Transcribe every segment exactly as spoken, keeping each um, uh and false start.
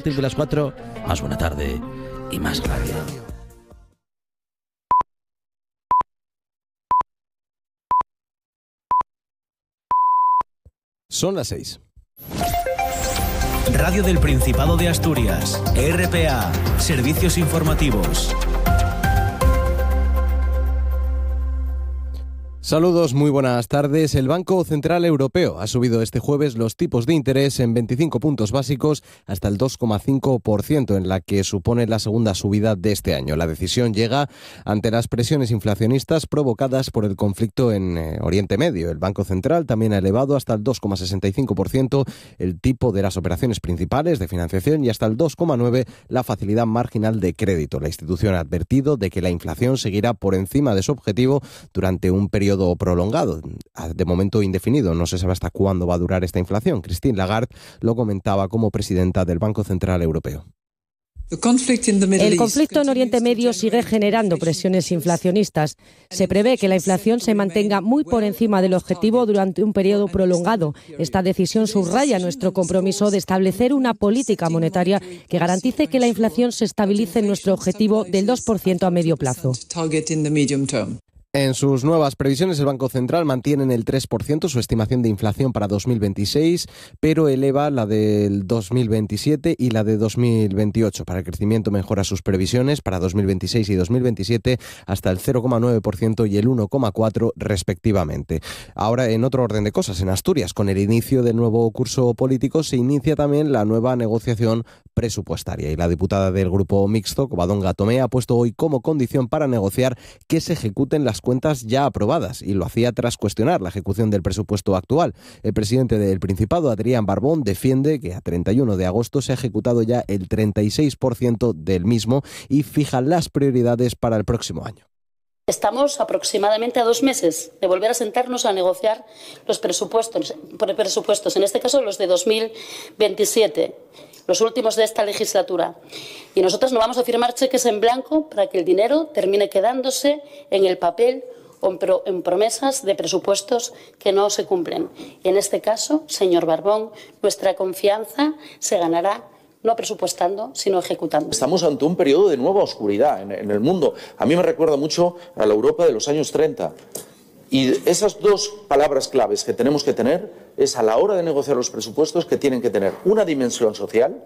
partir de las cuatro, más buena tarde y más radio. Son las seis. Radio del Principado de Asturias, R P A, Servicios Informativos. Saludos, muy buenas tardes. El Banco Central Europeo ha subido este jueves los tipos de interés en veinticinco puntos básicos hasta el dos coma cinco por ciento, en la que supone la segunda subida de este año. La decisión llega ante las presiones inflacionistas provocadas por el conflicto en eh, Oriente Medio. El Banco Central también ha elevado hasta el dos coma sesenta y cinco por ciento el tipo de las operaciones principales de financiación y hasta el dos coma nueve por ciento la facilidad marginal de crédito. La institución ha advertido de que la inflación seguirá por encima de su objetivo durante un periodo prolongado, de momento indefinido. No se sabe hasta cuándo va a durar esta inflación. Christine Lagarde lo comentaba como presidenta del Banco Central Europeo. El conflicto en Oriente Medio sigue generando presiones inflacionistas. Se prevé que la inflación se mantenga muy por encima del objetivo durante un periodo prolongado. Esta decisión subraya nuestro compromiso de establecer una política monetaria que garantice que la inflación se estabilice en nuestro objetivo del dos por ciento a medio plazo. En sus nuevas previsiones, el Banco Central mantiene en el tres por ciento su estimación de inflación para dos mil veintiséis, pero eleva la del dos mil veintisiete y la de dos mil veintiocho. Para el crecimiento mejora sus previsiones para dos mil veintiséis y dos mil veintisiete hasta el cero coma nueve por ciento y el uno coma cuatro por ciento respectivamente. Ahora, en otro orden de cosas, en Asturias, con el inicio del nuevo curso político, se inicia también la nueva negociación presupuestaria y la diputada del Grupo Mixto, Covadonga Tomé, ha puesto hoy como condición para negociar que se ejecuten las cuentas ya aprobadas, y lo hacía tras cuestionar la ejecución del presupuesto actual. El presidente del Principado, Adrián Barbón, defiende que a treinta y uno de agosto se ha ejecutado ya el treinta y seis por ciento del mismo y fija las prioridades para el próximo año. Estamos aproximadamente a dos meses de volver a sentarnos a negociar los presupuestos, presupuestos, en este caso los de dos mil veintisiete, los últimos de esta legislatura. Y nosotros no vamos a firmar cheques en blanco para que el dinero termine quedándose en el papel o en, pro, en promesas de presupuestos que no se cumplen. Y en este caso, señor Barbón, nuestra confianza se ganará no presupuestando, sino ejecutando. Estamos ante un periodo de nueva oscuridad en, en el mundo. A mí me recuerda mucho a la Europa de los años treinta. Y esas dos palabras claves que tenemos que tener es, a la hora de negociar los presupuestos, que tienen que tener una dimensión social,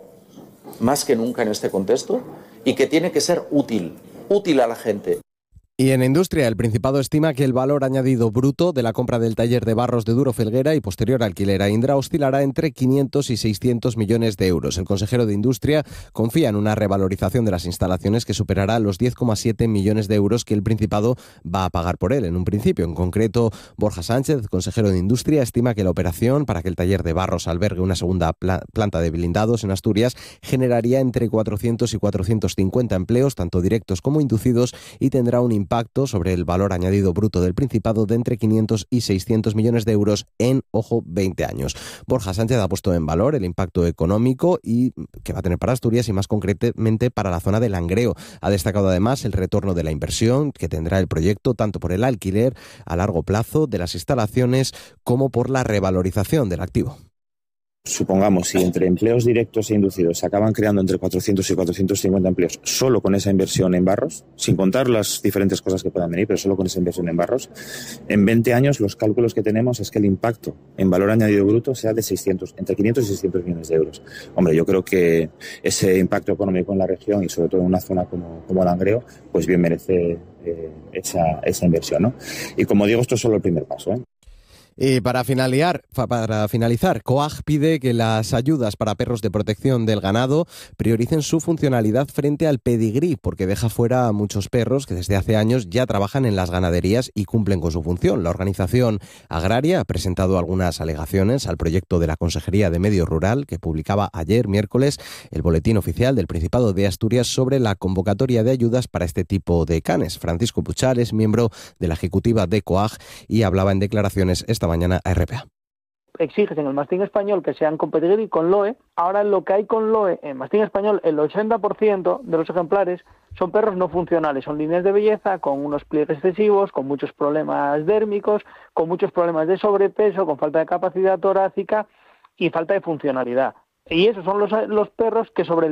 más que nunca en este contexto, y que tiene que ser útil, útil a la gente. Y en industria, el Principado estima que el valor añadido bruto de la compra del taller de barros de Duro Felguera y posterior alquiler a Indra oscilará entre quinientos y seiscientos millones de euros. El consejero de Industria confía en una revalorización de las instalaciones que superará los diez coma siete millones de euros que el Principado va a pagar por él en un principio. En concreto, Borja Sánchez, consejero de Industria, estima que la operación para que el taller de barros albergue una segunda pla- planta de blindados en Asturias generaría entre cuatrocientos y cuatrocientos cincuenta empleos, tanto directos como inducidos, y tendrá un impacto sobre el valor añadido bruto del Principado de entre quinientos y seiscientos millones de euros en, ojo, veinte años. Borja Sánchez ha puesto en valor el impacto económico y que va a tener para Asturias y más concretamente para la zona de Langreo. Ha destacado además el retorno de la inversión que tendrá el proyecto, tanto por el alquiler a largo plazo de las instalaciones como por la revalorización del activo. Supongamos, si entre empleos directos e inducidos se acaban creando entre cuatrocientos y cuatrocientos cincuenta empleos solo con esa inversión en barros, sin contar las diferentes cosas que puedan venir, pero solo con esa inversión en barros, en veinte años los cálculos que tenemos es que el impacto en valor añadido bruto sea de seiscientos, entre quinientos y seiscientos millones de euros. Hombre, yo creo que ese impacto económico en la región y sobre todo en una zona como, como Langreo, pues bien merece eh, esa, esa inversión, ¿no? Y como digo, esto es solo el primer paso, ¿eh? Y para finalizar, para finalizar, COAG pide que las ayudas para perros de protección del ganado prioricen su funcionalidad frente al pedigrí, porque deja fuera a muchos perros que desde hace años ya trabajan en las ganaderías y cumplen con su función. La organización agraria ha presentado algunas alegaciones al proyecto de la Consejería de Medio Rural que publicaba ayer, miércoles, el Boletín Oficial del Principado de Asturias sobre la convocatoria de ayudas para este tipo de canes. Francisco Puchal es miembro de la ejecutiva de COAG y hablaba en declaraciones esta mañana a R P A. Exiges en el mastín español que sean con pedigrí, con L O E. Ahora lo que hay con L O E en mastín español, el ochenta por ciento de los ejemplares son perros no funcionales, son líneas de belleza con unos pliegues excesivos, con muchos problemas dérmicos, con muchos problemas de sobrepeso, con falta de capacidad torácica y falta de funcionalidad. Y esos son los, los perros que sobre el